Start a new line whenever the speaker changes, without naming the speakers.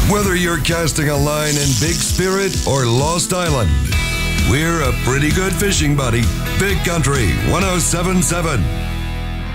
Whether you're casting a line in Big Spirit or Lost Island, we're a pretty good fishing buddy. Big Country 1077.